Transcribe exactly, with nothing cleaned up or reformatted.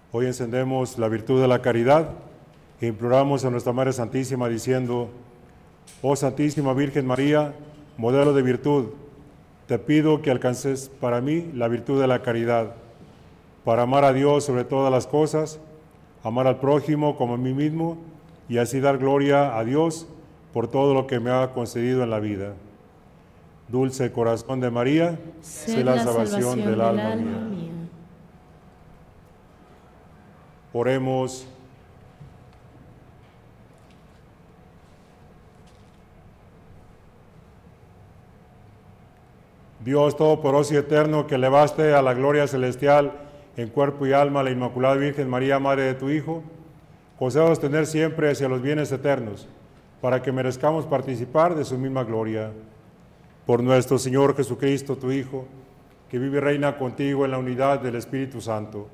Hoy encendemos la virtud de la caridad e imploramos a nuestra Madre Santísima diciendo: oh Santísima Virgen María, modelo de virtud, te pido que alcances para mí la virtud de la caridad, para amar a Dios sobre todas las cosas, amar al prójimo como a mí mismo y así dar gloria a Dios por todo lo que me ha concedido en la vida. Dulce corazón de María, sé la, la salvación, salvación del, del alma, alma mía. mía. Oremos. Dios Todopoderoso y Eterno, que elevaste a la gloria celestial en cuerpo y alma a la Inmaculada Virgen María, Madre de tu Hijo, concédanos tener siempre hacia los bienes eternos, para que merezcamos participar de su misma gloria. Por nuestro Señor Jesucristo, tu Hijo, que vive y reina contigo en la unidad del Espíritu Santo,